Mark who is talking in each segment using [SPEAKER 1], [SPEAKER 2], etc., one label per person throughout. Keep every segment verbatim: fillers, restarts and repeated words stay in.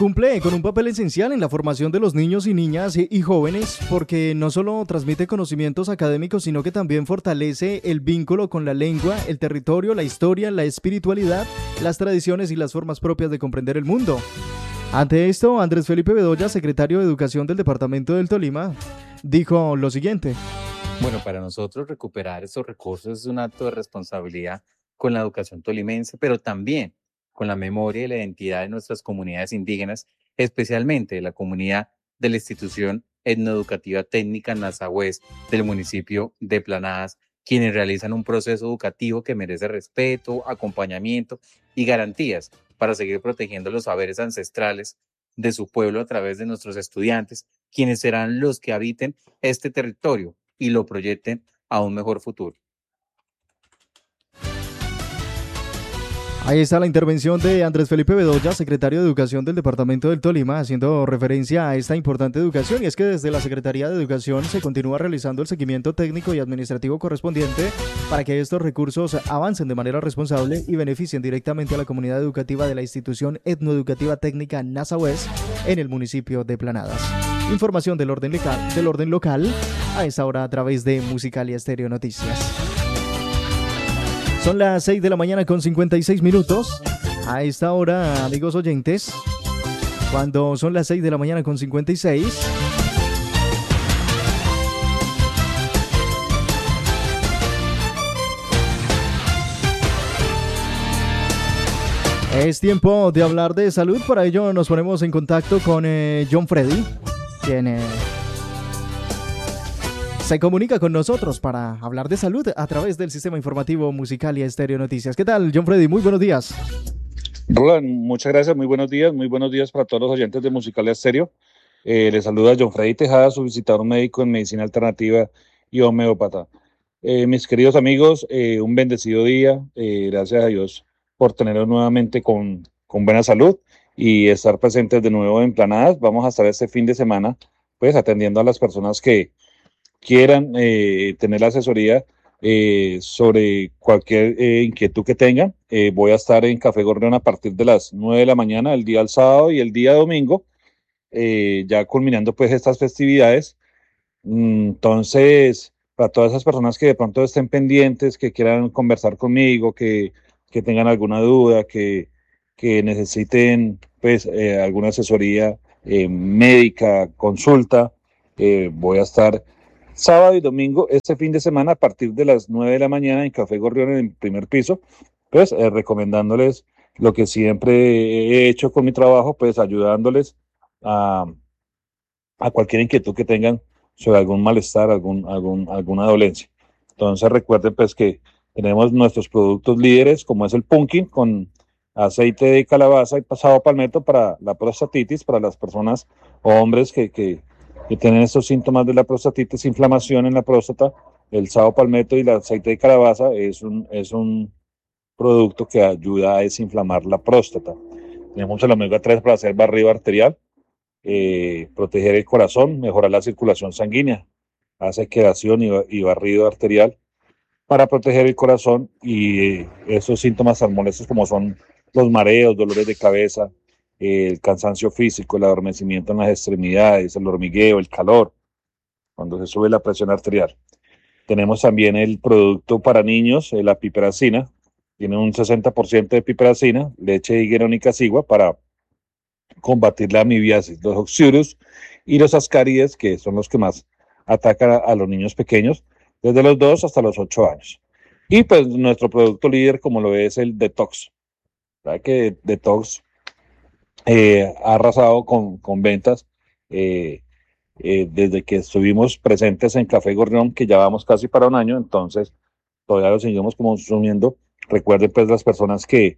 [SPEAKER 1] cumple con un papel esencial en la formación de los niños y niñas y y jóvenes porque no solo transmite conocimientos académicos, sino que también fortalece el vínculo con la lengua, el territorio, la historia, la espiritualidad, las tradiciones y las formas propias de comprender el mundo. Ante esto, Andrés Felipe Bedoya, secretario de Educación del Departamento del Tolima, dijo lo siguiente.
[SPEAKER 2] Bueno, para nosotros recuperar estos recursos es un acto de responsabilidad con la educación tolimense, pero también con la memoria y la identidad de nuestras comunidades indígenas, especialmente de la comunidad de la institución etnoeducativa técnica Nazahués del municipio de Planadas, quienes realizan un proceso educativo que merece respeto, acompañamiento y garantías para seguir protegiendo los saberes ancestrales de su pueblo a través de nuestros estudiantes, quienes serán los que habiten este territorio y lo proyecten a un mejor futuro.
[SPEAKER 1] Ahí está la intervención de Andrés Felipe Bedoya, secretario de Educación del Departamento del Tolima, haciendo referencia a esta importante educación. Y es que desde la Secretaría de Educación se continúa realizando el seguimiento técnico y administrativo correspondiente para que estos recursos avancen de manera responsable y beneficien directamente a la comunidad educativa de la institución etnoeducativa técnica Nazahués en el municipio de Planadas. Información del orden local, del orden local a esta hora a través de Musicalia Estéreo Noticias. Son las seis de la mañana con cincuenta y seis minutos. A esta hora, amigos oyentes, cuando son las seis de la mañana con cincuenta y seis, es tiempo de hablar de salud. Para ello nos ponemos en contacto con eh, John Freddy, quien eh, se comunica con nosotros para hablar de salud a través del sistema informativo Musicalia Estéreo Noticias. ¿Qué tal, John Freddy? Muy buenos días.
[SPEAKER 3] Roland, muchas gracias, muy buenos días, muy buenos días para todos los oyentes de Musicalia Estéreo. Eh, les saluda John Freddy Tejada, su visitador médico en medicina alternativa y homeópata. Eh, mis queridos amigos, eh, un bendecido día, eh, gracias a Dios por tenerlos nuevamente con, con buena salud y estar presentes de nuevo en Planadas. Vamos a estar este fin de semana pues atendiendo a las personas que quieran eh, tener la asesoría eh, sobre cualquier eh, inquietud que tengan. Eh, voy a estar en Café Gorrión a partir de las nueve de la mañana, el día del sábado y el día domingo, eh, ya culminando pues estas festividades. Mm, Entonces, para todas esas personas que de pronto estén pendientes, que quieran conversar conmigo, que, que tengan alguna duda, que, que necesiten pues eh, alguna asesoría eh, médica, consulta, eh, voy a estar sábado y domingo, este fin de semana, a partir de las nueve de la mañana en Café Gorrión, en el primer piso, pues eh, recomendándoles lo que siempre he hecho con mi trabajo, pues ayudándoles a, a cualquier inquietud que tengan sobre algún malestar, algún, algún, alguna dolencia. Entonces recuerden pues que tenemos nuestros productos líderes, como es el pumpkin, con aceite de calabaza y pasado palmetto para la prostatitis, para las personas o hombres que, que que tienen estos síntomas de la prostatitis, inflamación en la próstata. El sao palmetto y el aceite de calabaza es un, es un producto que ayuda a desinflamar la próstata. Tenemos el omega tres para hacer barrido arterial, eh, proteger el corazón, mejorar la circulación sanguínea, hace quedación y, y barrido arterial para proteger el corazón y eh, esos síntomas tan molestos como son los mareos, dolores de cabeza, el cansancio físico, el adormecimiento en las extremidades, el hormigueo, el calor, cuando se sube la presión arterial. Tenemos también el producto para niños, la piperacina, tiene un sesenta por ciento de piperacina, leche de higuera y sigua para combatir la amibiasis, los oxyurus y los ascarídeos, que son los que más atacan a, a los niños pequeños, desde los dos hasta los ocho años. Y pues nuestro producto líder, como lo es el Detox, ¿verdad? Que Detox Eh, ha arrasado con, con ventas eh, eh, desde que estuvimos presentes en Café Gorrión, que ya vamos casi para un año, entonces todavía lo seguimos consumiendo. Recuerden pues las personas que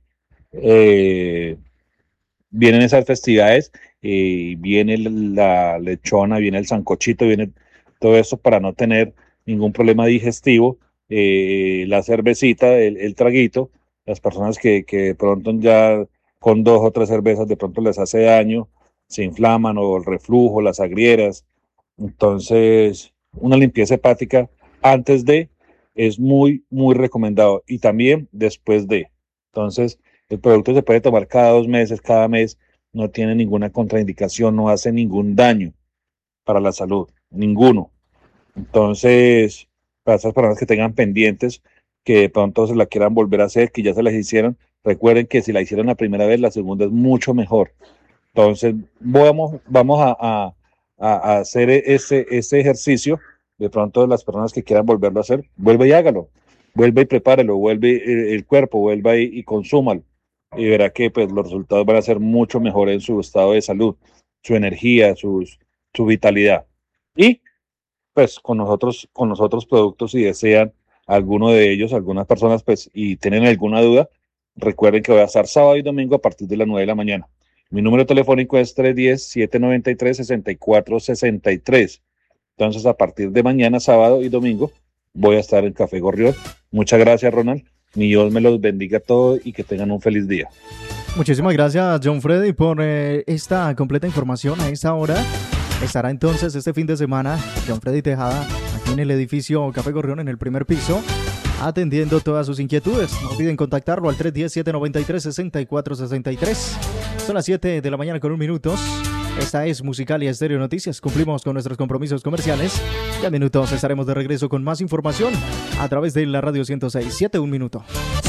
[SPEAKER 3] eh, vienen esas festividades, eh, viene la lechona, viene el sancochito, viene todo eso para no tener ningún problema digestivo, eh, la cervecita, el, el traguito, las personas que, que de pronto ya con dos o tres cervezas de pronto les hace daño, se inflaman o el reflujo, las agrieras. Entonces, una limpieza hepática antes de es muy, muy recomendado y también después de. Entonces, el producto se puede tomar cada dos meses, cada mes no tiene ninguna contraindicación, no hace ningún daño para la salud, ninguno. Entonces, para esas personas que tengan pendientes, que de pronto se la quieran volver a hacer, que ya se las hicieron, recuerden que si la hicieron la primera vez, la segunda es mucho mejor. Entonces, vamos, vamos a, a, a hacer ese, ese ejercicio. De pronto, las personas que quieran volverlo a hacer, vuelve y hágalo, vuelve y prepárelo, vuelve el, el cuerpo, vuelva y, y consúmalo. Y verá que pues, los resultados van a ser mucho mejor en su estado de salud, su energía, sus, su vitalidad. Y pues con nosotros, con los otros productos, si desean alguno de ellos, algunas personas, pues, y tienen alguna duda, recuerden que voy a estar sábado y domingo a partir de las nueve de la mañana. Mi número telefónico es tres uno cero, siete nueve tres, seis cuatro seis tres. Entonces, a partir de mañana, sábado y domingo, voy a estar en Café Gorrión. Muchas gracias, Ronald. Mi Dios me los bendiga a todos y que tengan un feliz día.
[SPEAKER 1] Muchísimas gracias, John Freddy, por eh, esta completa información a esta hora. Estará entonces este fin de semana John Freddy Tejada aquí en el edificio Café Gorrión en el primer piso, atendiendo todas sus inquietudes. No olviden contactarlo al tres uno cero, siete nueve tres, seis cuatro seis tres. Son las siete de la mañana con un minutos. Esta es Musicalia Estéreo Noticias. Cumplimos con nuestros compromisos comerciales. Ya en minutos estaremos de regreso con más información a través de la radio ciento seis punto siete. Un minuto.